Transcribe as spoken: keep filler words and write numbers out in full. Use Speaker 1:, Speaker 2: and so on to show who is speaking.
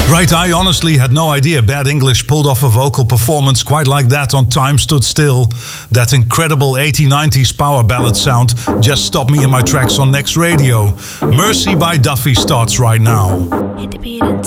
Speaker 1: Right, I honestly had no idea Bad English pulled off a vocal performance quite like that on Time Stood Still. That incredible eighties nineties power ballad sound just stopped me in my tracks on Next Radio. Mercy by Duffy starts right now.
Speaker 2: Hit the beat and